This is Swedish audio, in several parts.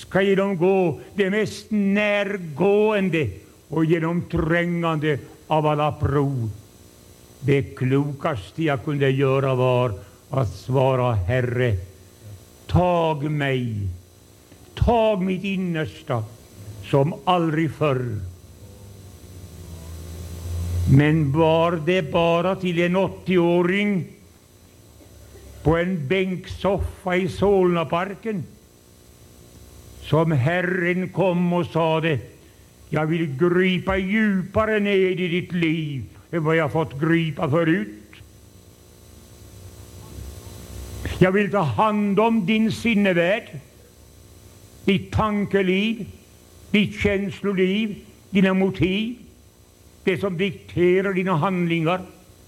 ska genomgå det mest närgående och genomträngande av alla prov. Det klokaste jag kunde göra var att svara: Herre, tag mig, tag mitt innersta som aldrig förr. Men var det bara till en 80-åring på en bänksoffa i Solnaparken som Herren kom och sade: jag vill gripa djupare ned i ditt liv än vad jag fått gripa förut. Jag vill ta hand om din sinnevärld, ditt tankeliv, ditt känsloliv, dina motiv, det som dikterar dina handlingar.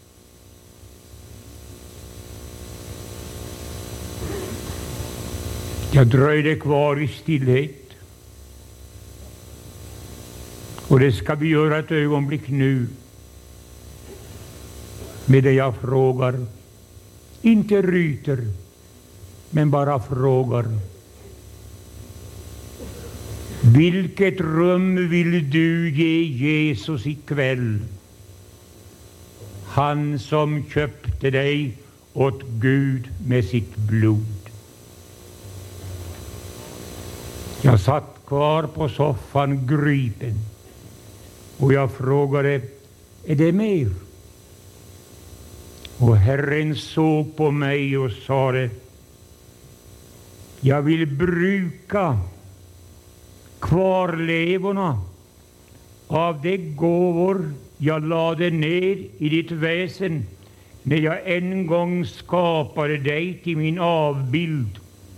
Jag dröjde kvar i stillhet. Och det ska vi göra ett ögonblick nu. Med det jag frågar. Inte ryter, men bara frågar. Vilket rum vill du ge Jesus ikväll? Han som köpte dig åt Gud med sitt blod. Jag satt kvar på soffan gripen. Och jag frågade: är det mer? Och Herren såg på mig och sade: jag vill bruka kvarlevorna av de gåvor jag lade ner i ditt väsen när jag en gång skapade dig till min avbild.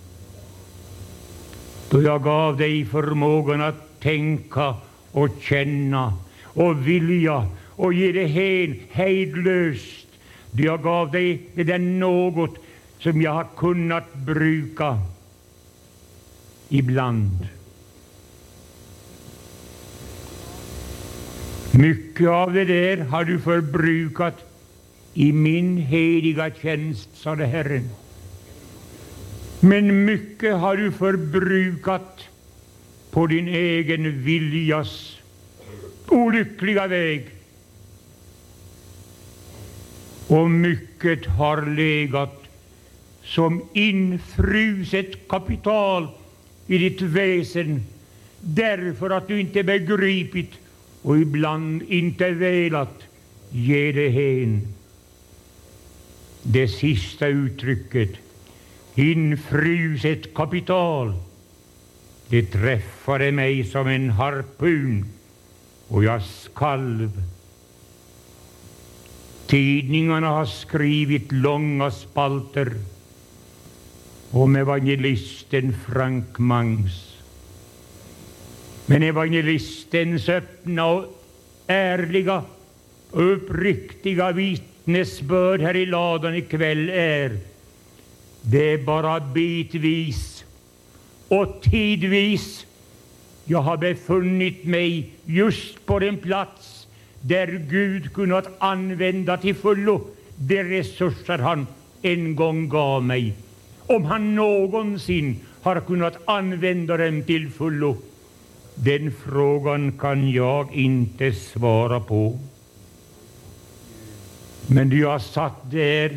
Då jag gav dig förmågan att tänka och känna och vilja och ge det hen hejdlöst. Då jag gav dig det där något som jag har kunnat bruka ibland. Mycket av det där har du förbrukat i min heliga tjänst, sade Herren. Men mycket har du förbrukat på din egen viljas olyckliga väg. Och mycket har legat som infruset kapital i ditt väsen, därför att du inte begripit och ibland inte velat ge det hen. Det sista uttrycket, infruset kapital, det träffade mig som en harpun och jag skalv. Tidningarna har skrivit långa spalter om evangelisten Frank Mangs. Men evangelistens öppna och ärliga och uppriktiga vittnesbörd här i ladan ikväll är: det är bara bitvis och tidvis jag har befunnit mig just på den plats där Gud kunnat använda till fullo de resurser han en gång gav mig. Om han någonsin har kunnat använda dem till fullo, den frågan kan jag inte svara på. Men du har satt där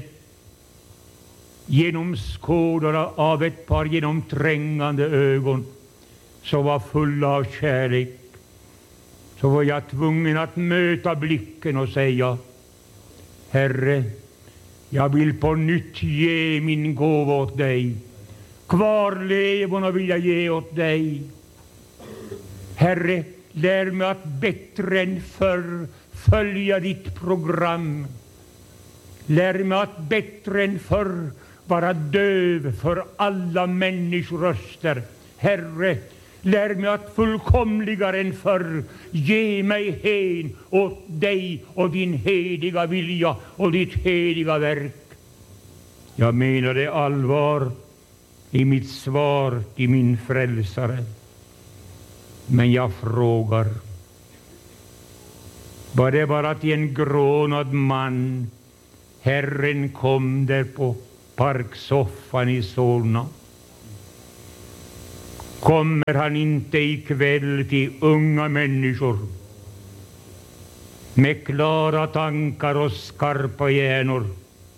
genomskådade av ett par genomträngande ögon som var fulla av kärlek, så var jag tvungen att möta blicken och säga: Herre, jag vill på nytt ge min gåva åt dig. Kvarlevorna vill jag ge åt dig. Herre, lär mig att bättre än förr följa ditt program. Lär mig att bättre än förr vara döv för alla människoröster. Herre, lär mig att fullkomligare än förr ge mig hen åt dig och din heliga vilja och ditt heliga verk. Jag menade allvar i mitt svar till min frälsare. Men jag frågar: var det bara till en grånad man Herren kom där på parksoffan i Solna? Kommer han inte ikväll till unga människor med klara tankar och skarpa hjärnor?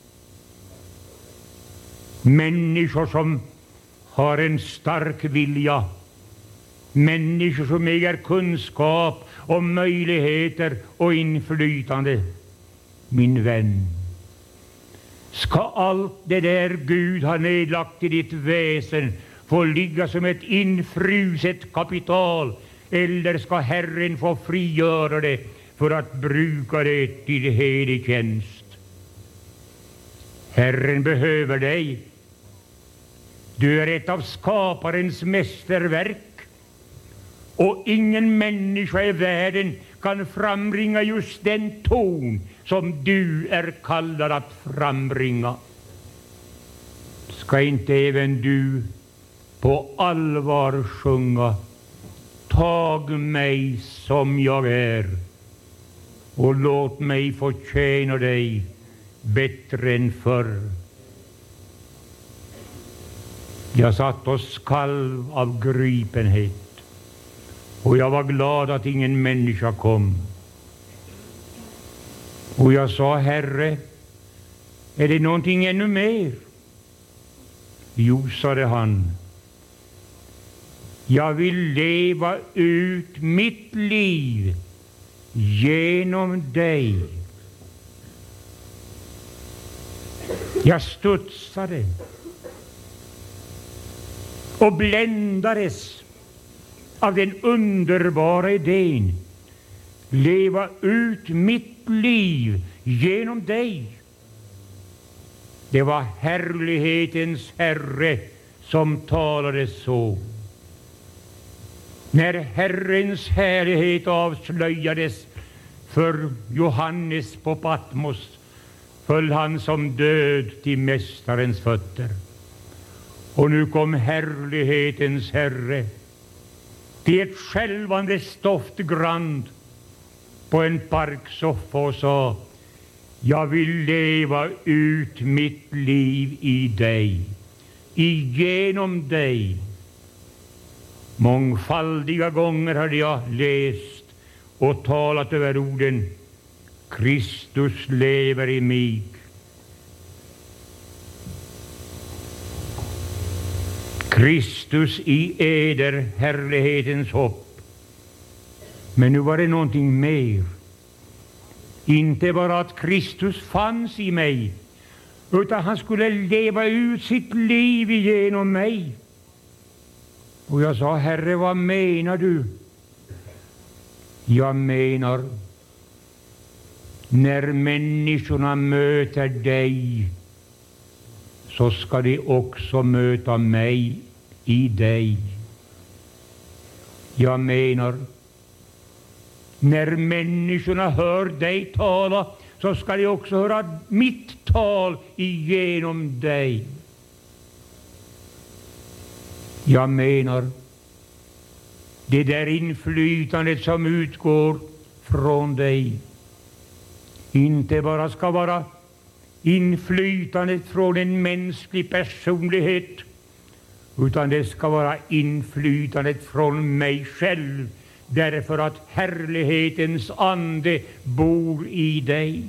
Människor som har en stark vilja, människor som äger kunskap och möjligheter och inflytande. Min vän, ska allt det där Gud har nedlagt i ditt väsen få ligga som ett infruset kapital, eller ska Herren få frigöra det för att bruka det till helig tjänst? Herren behöver dig. Du är ett av skaparens mästerverk, och ingen människa i världen kan frambringa just den ton som du är kallad att frambringa. Ska inte även du på allvar sjunga: tag mig som jag är och låt mig få tjäna dig bättre än förr. Jag satt och skalv av gripenhet, och jag var glad att ingen människa kom. Och jag sa: Herre, är det någonting ännu mer? Jo, sade han, jag vill leva ut mitt liv genom dig. Jag studsade och bländades av den underbara idén: leva ut mitt liv genom dig. Det var härlighetens Herre som talade så. När Herrens härlighet avslöjades för Johannes på Patmos, föll han som död till mästarens fötter. Och nu kom härlighetens Herre till ett skälvande stoftgrand på en parksoffa och sa: jag vill leva ut mitt liv i dig, igenom dig. Mångfaldiga gånger hade jag läst och talat över orden: Kristus lever i mig. Kristus i eder, härlighetens hopp. Men nu var det någonting mer. Inte bara att Kristus fanns i mig, utan han skulle leva ut sitt liv genom mig. Och jag sa: Herre, vad menar du? Jag menar, när människorna möter dig, så ska de också möta mig i dig. Jag menar, när människorna hör dig tala, så ska de också höra mitt tal igenom dig. Jag menar, det där inflytandet som utgår från dig inte bara ska vara inflytandet från en mänsklig personlighet, utan det ska vara inflytandet från mig själv, därför att härlighetens ande bor i dig.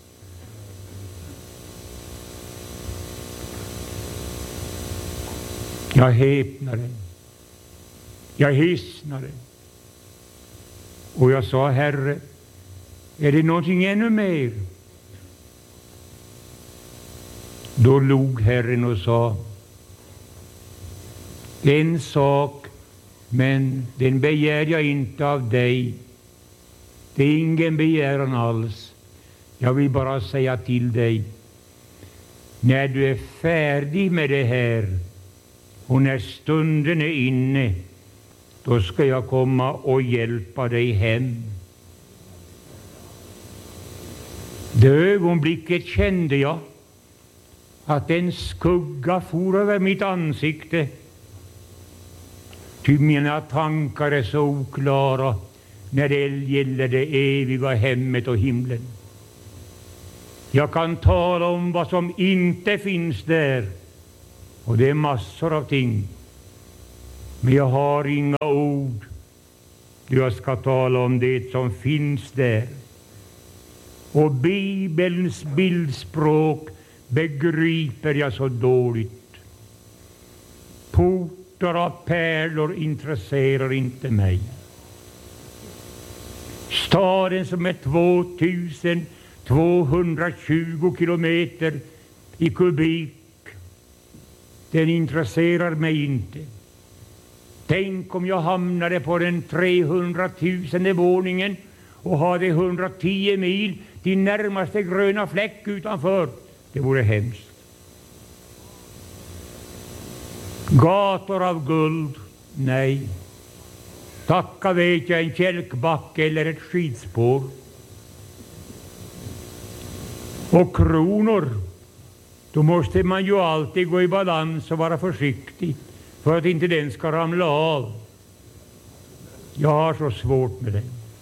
Jag häpnade, jag hisnade, och jag sa: Herre, är det någonting ännu mer? Då log Herren och sa: en sak, men den begär jag inte av dig. Det är ingen begäran alls. Jag vill bara säga till dig, när du är färdig med det här och när stunden är inne, då ska jag komma och hjälpa dig hem. Det ögonblicket kände jag att en skugga for över mitt ansikte. Ty mina tankar är så oklara när det gäller det eviga hemmet och himlen. Jag kan tala om vad som inte finns där, och det är massor av ting. Men jag har inga ord. Jag ska tala om det som finns där. Och Bibelns bildspråk begriper jag så dåligt. Portar av pärlor intresserar inte mig. Staden som är 2220 kilometer i kubik, den intresserar mig inte. Tänk om jag hamnade på den 300 000:e våningen och hade 110 mil till närmaste gröna fläck utanför. Det vore hemskt. Gator av guld? Nej. Tacka vet jag en kälkbacke eller ett skidspår. Och kronor? Då måste man ju alltid gå i balans och vara försiktig för att inte den ska ramla av. Jag har så svårt med det.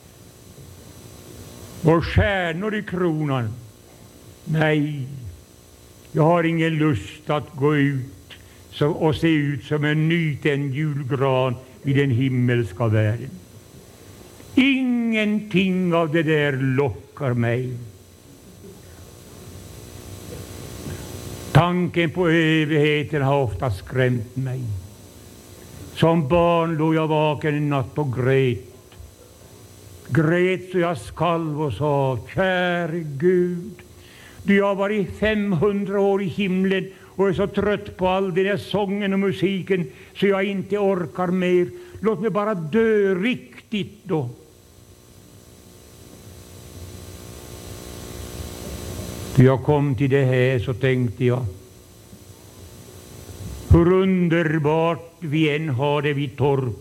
Och stjärnor i kronan? Nej, jag har ingen lust att gå ut och se ut som en nytänd julgran i den himmelska världen. Ingenting av det där lockar mig. Tanken på evigheten har ofta skrämt mig. Som barn låg jag vaken en natt och grät. Grät så jag skalv och sa: käre Gud, du har varit 500 år i himlen och är så trött på all den här sången och musiken så jag inte orkar mer. Låt mig bara dö riktigt då. Då jag kom till det här så tänkte jag: hur underbart vi än har det vid Torp,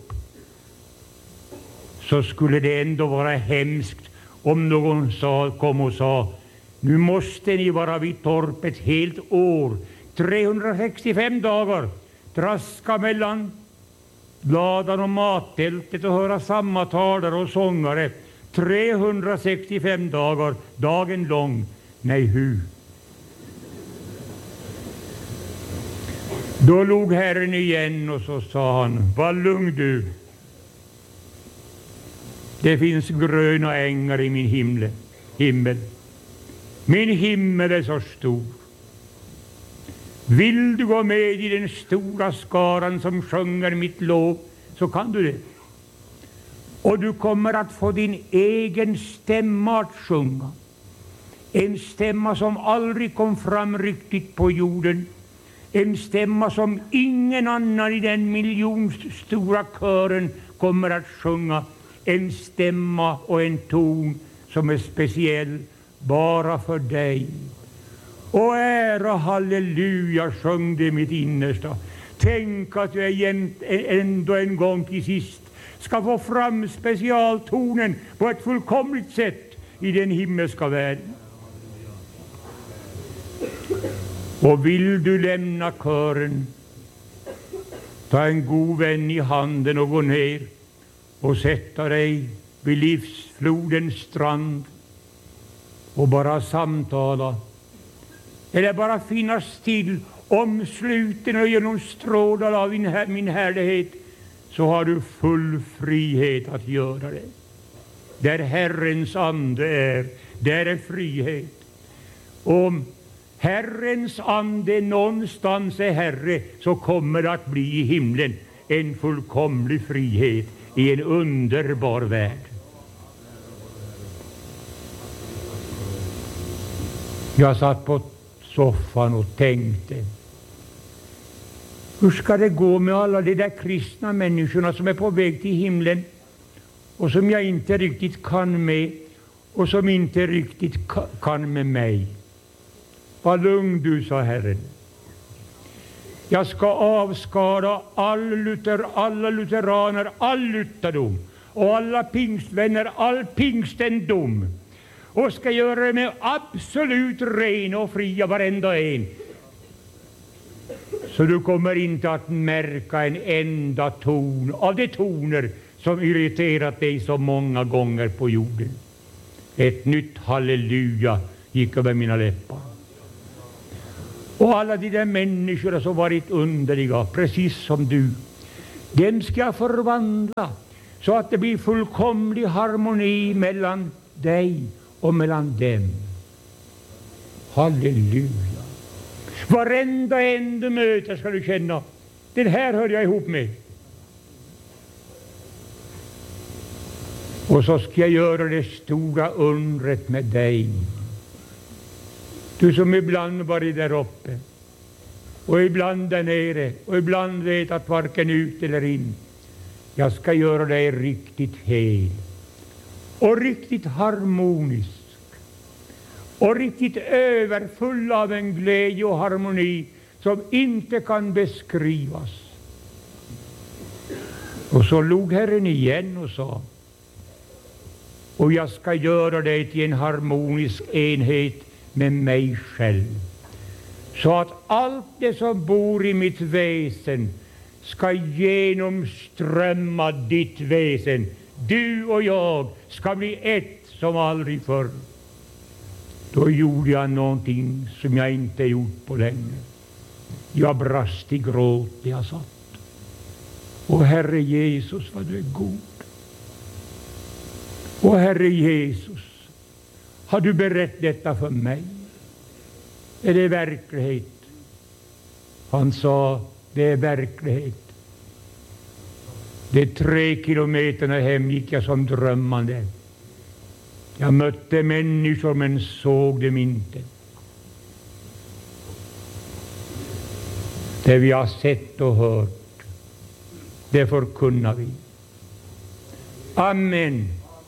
så skulle det ändå vara hemskt om någon kom och sa: nu måste ni vara vid Torp ett helt år, 365 dagar, traska mellan ladan och mattältet och höra samma talare och sångare 365 dagar, dagen lång. Nej, hur? Då log Herren igen och så sa han: var lugn du. Det finns gröna ängar i min himmel. Min himmel är så stor. Vill du gå med i den stora skaran som sjunger mitt lov, så kan du det. Och du kommer att få din egen stämma att sjunga. En stämma som aldrig kom fram riktigt på jorden. En stämma som ingen annan i den miljonstora kören kommer att sjunga. En stämma och en ton som är speciell bara för dig. Och ära, halleluja, sjöng det mitt innersta. Tänk att jag ändå en gång till sist ska få fram specialtonen på ett fullkomligt sätt i den himmelska världen. Och vill du lämna kören, ta en god vän i handen och gå ner och sätta dig vid livsflodens strand och bara samtala, eller bara finnas still, omsluten och genomstrålad av min härlighet, så har du full frihet att göra det. Där Herrens ande är, där är frihet. Om Herrens ande någonstans är Herre, så kommer det att bli i himlen en fullkomlig frihet i en underbar värld. Jag satt på soffan och tänkte: hur ska det gå med alla de där kristna människorna som är på väg till himlen och som jag inte riktigt kan med och som inte riktigt kan med mig? Var lugn du, sa Herren. Jag ska avskada alla lutheraner, all lutherdom och alla pingstvänner, all pingstendom, och ska göra dem absolut ren och fria, varenda en. Så du kommer inte att märka en enda ton av de toner som irriterat dig så många gånger på jorden. Ett nytt halleluja gick över mina läppar. Och alla de där människorna som varit underliga, precis som du, Den ska förvandla så att det blir fullkomlig harmoni mellan dig och mellan dem. Halleluja. Varenda en du möter ska du känna, den här hör jag ihop med. Och så ska jag göra det stora undret med dig. Du som ibland varit där uppe och ibland där nere och ibland vet att varken ut eller in. Jag ska göra dig riktigt hel och riktigt harmonisk och riktigt överfull av en glädje och harmoni som inte kan beskrivas. Och så log Herren igen och sa: och jag ska göra dig till en harmonisk enhet med mig själv, så att allt det som bor i mitt väsen ska genomströmma ditt väsen. Du och jag ska bli ett som aldrig förr. Då gjorde jag någonting som jag inte gjort på länge. Jag brast i gråt där jag satt. Och Herre Jesus, vad du är god. Och Herre Jesus, har du berättat detta för mig? Är det verklighet? Han sa, det är verklighet. De 3 kilometerna hem gick jag som drömmande. Jag mötte människor men såg dem inte. Det vi har sett och hört, det förkunnar vi. Amen.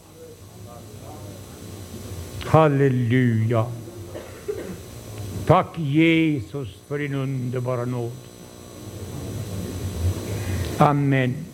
Halleluja. Tack Jesus för din underbara nåd. Amen.